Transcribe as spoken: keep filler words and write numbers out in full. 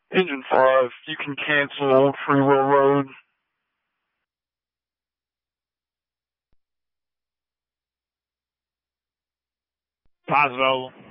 Engine five, you can cancel Old Freewell Road. Positive.